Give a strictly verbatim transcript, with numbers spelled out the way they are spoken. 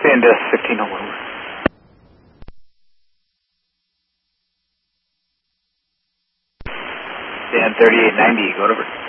Copy, and Desk fifteen oh one. Dan thirty-eight ninety, go over.